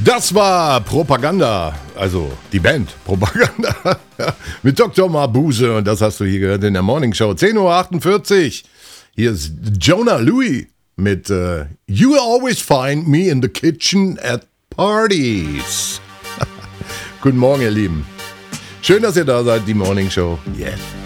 Das war Propaganda, also die Band Propaganda mit Dr. Mabuse und das hast du hier gehört in der Morning Show. 10.48 Uhr. Hier ist Jonah Louis mit You Will Always Find Me in the Kitchen at Parties. Guten Morgen, ihr Lieben. Schön, dass ihr da seid, die Morning Show. Yeah.